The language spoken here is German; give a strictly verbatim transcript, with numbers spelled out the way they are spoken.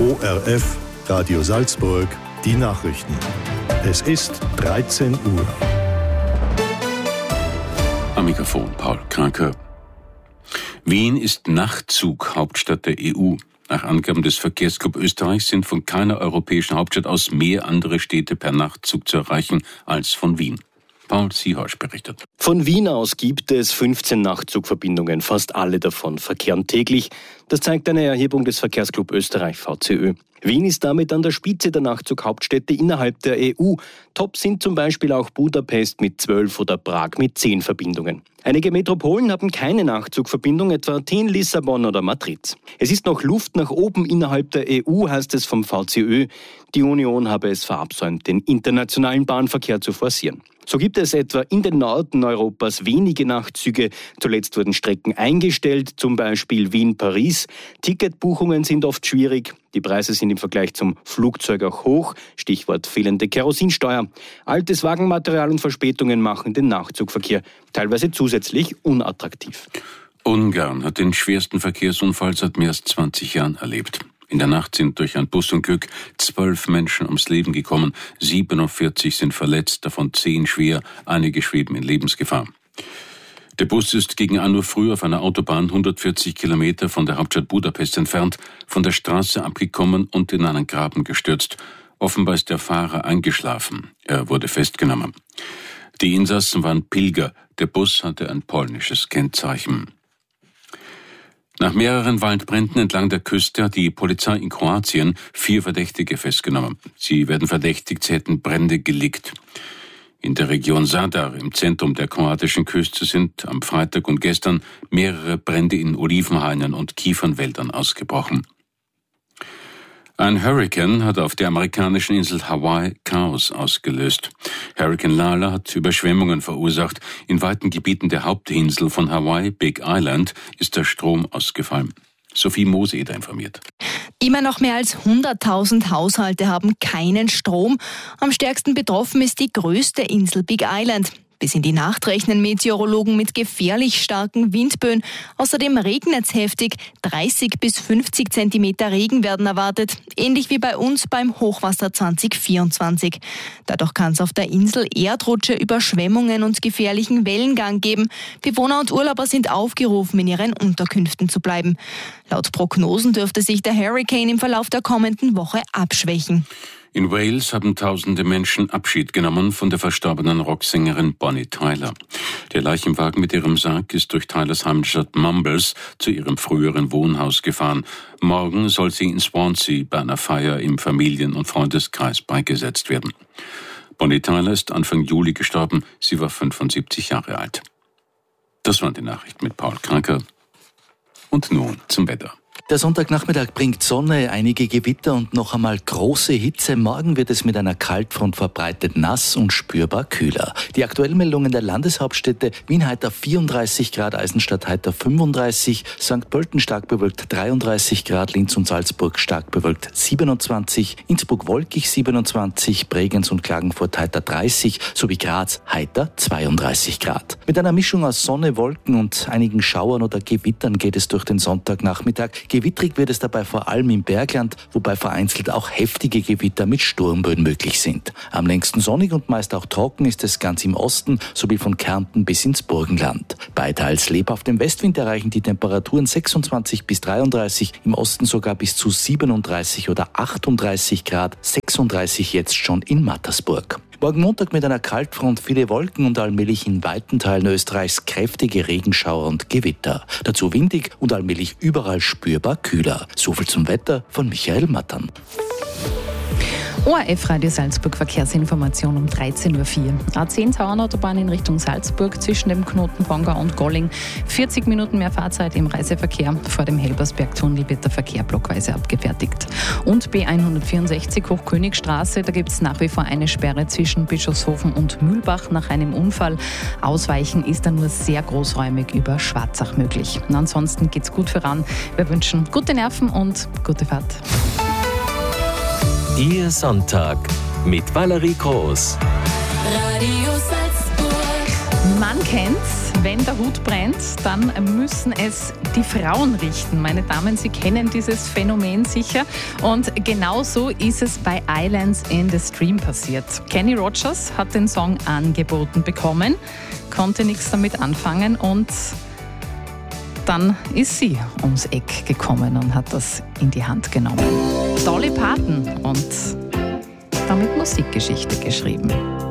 O R F, Radio Salzburg, die Nachrichten. Es ist dreizehn Uhr. Am Mikrofon Paul Kranke. Wien ist Nachtzug-Hauptstadt der E U. Nach Angaben des Verkehrsclub Österreich sind von keiner europäischen Hauptstadt aus mehr andere Städte per Nachtzug zu erreichen als von Wien. Paul Siehaus berichtet. Von Wien aus gibt es fünfzehn Nachtzugverbindungen, fast alle davon verkehren täglich. Das zeigt eine Erhebung des Verkehrsclub Österreich V C Ö. Wien ist damit an der Spitze der Nachtzughauptstädte innerhalb der E U. Top sind zum Beispiel auch Budapest mit zwölf oder Prag mit zehn Verbindungen. Einige Metropolen haben keine Nachtzugverbindung, etwa Athen, Lissabon oder Madrid. Es ist noch Luft nach oben innerhalb der E U, heißt es vom V C Ö. Die Union habe es verabsäumt, den internationalen Bahnverkehr zu forcieren. So gibt es etwa in den Norden Europas wenige Nachtzüge. Zuletzt wurden Strecken eingestellt, zum Beispiel Wien-Paris. Ticketbuchungen sind oft schwierig. Die Preise sind im Vergleich zum Flugzeug auch hoch. Stichwort fehlende Kerosinsteuer. Altes Wagenmaterial und Verspätungen machen den Nachtzugverkehr teilweise zusätzlich unattraktiv. Ungarn hat den schwersten Verkehrsunfall seit mehr als zwanzig Jahren erlebt. In der Nacht sind durch ein Busunglück zwölf Menschen ums Leben gekommen, siebenundvierzig sind verletzt, davon zehn schwer, einige schweben in Lebensgefahr. Der Bus ist gegen ein Uhr früh auf einer Autobahn hundertvierzig Kilometer von der Hauptstadt Budapest entfernt, von der Straße abgekommen und in einen Graben gestürzt. Offenbar ist der Fahrer eingeschlafen. Er wurde festgenommen. Die Insassen waren Pilger. Der Bus hatte ein polnisches Kennzeichen. Nach mehreren Waldbränden entlang der Küste hat die Polizei in Kroatien vier Verdächtige festgenommen. Sie werden verdächtigt, sie hätten Brände gelegt. In der Region Zadar, im Zentrum der kroatischen Küste, sind am Freitag und gestern mehrere Brände in Olivenhainen und Kiefernwäldern ausgebrochen. Ein Hurrikan hat auf der amerikanischen Insel Hawaii Chaos ausgelöst. Hurrikan Lala hat Überschwemmungen verursacht. In weiten Gebieten der Hauptinsel von Hawaii, Big Island, ist der Strom ausgefallen. Sophie Mooseder informiert. Immer noch mehr als hunderttausend Haushalte haben keinen Strom. Am stärksten betroffen ist die größte Insel Big Island. Bis in die Nacht rechnen Meteorologen mit gefährlich starken Windböen. Außerdem regnet es heftig. dreißig bis fünfzig Zentimeter Regen werden erwartet. Ähnlich wie bei uns beim Hochwasser zwanzig vierundzwanzig. Dadurch kann es auf der Insel Erdrutsche, Überschwemmungen und gefährlichen Wellengang geben. Bewohner und Urlauber sind aufgerufen, in ihren Unterkünften zu bleiben. Laut Prognosen dürfte sich der Hurrikan im Verlauf der kommenden Woche abschwächen. In Wales haben tausende Menschen Abschied genommen von der verstorbenen Rocksängerin Bonnie Tyler. Der Leichenwagen mit ihrem Sarg ist durch Tylers Heimatstadt Mumbles zu ihrem früheren Wohnhaus gefahren. Morgen soll sie in Swansea bei einer Feier im Familien- und Freundeskreis beigesetzt werden. Bonnie Tyler ist Anfang Juli gestorben. Sie war fünfundsiebzig Jahre alt. Das waren die Nachrichten mit Paul Kranke. Und nun zum Wetter. Der Sonntagnachmittag bringt Sonne, einige Gewitter und noch einmal große Hitze. Morgen wird es mit einer Kaltfront verbreitet nass und spürbar kühler. Die aktuellen Meldungen der Landeshauptstädte: Wien heiter vierunddreißig Grad, Eisenstadt heiter fünfunddreißig, Sankt Pölten stark bewölkt dreiunddreißig Grad, Linz und Salzburg stark bewölkt siebenundzwanzig, Innsbruck wolkig siebenundzwanzig, Bregenz und Klagenfurt heiter dreißig sowie Graz heiter zweiunddreißig Grad. Mit einer Mischung aus Sonne, Wolken und einigen Schauern oder Gewittern geht es durch den Sonntagnachmittag. Gewittrig wird es dabei vor allem im Bergland, wobei vereinzelt auch heftige Gewitter mit Sturmböen möglich sind. Am längsten sonnig und meist auch trocken ist es ganz im Osten sowie von Kärnten bis ins Burgenland. Bei teils lebhaftem Westwind erreichen die Temperaturen sechsundzwanzig bis dreiunddreißig, im Osten sogar bis zu siebenunddreißig oder achtunddreißig Grad, sechsunddreißig jetzt schon in Mattersburg. Morgen Montag mit einer Kaltfront, viele Wolken und allmählich in weiten Teilen Österreichs kräftige Regenschauer und Gewitter. Dazu windig und allmählich überall spürbar kühler. Soviel zum Wetter von Michael Mattern. O R F Radio Salzburg Verkehrsinformation um dreizehn Uhr vier. A zehn Tauernautobahn in Richtung Salzburg zwischen dem Knoten Pongau und Golling. vierzig Minuten mehr Fahrzeit im Reiseverkehr. Vor dem Helbersbergtunnel wird der Verkehr blockweise abgefertigt. Und B hundertvierundsechzig Hochkönigstraße, da gibt es nach wie vor eine Sperre zwischen Bischofshofen und Mühlbach nach einem Unfall. Ausweichen ist dann nur sehr großräumig über Schwarzach möglich. Und ansonsten geht's gut voran. Wir wünschen gute Nerven und gute Fahrt. Ihr Sonntag mit Valerie Groß. Radio Salzburg. Man kennt's, wenn der Hut brennt, dann müssen es die Frauen richten. Meine Damen, Sie kennen dieses Phänomen sicher. Und genau so ist es bei Islands in the Stream passiert. Kenny Rogers hat den Song angeboten bekommen, konnte nichts damit anfangen und dann ist sie ums Eck gekommen und hat das in die Hand genommen. Dolly Parton und damit Musikgeschichte geschrieben.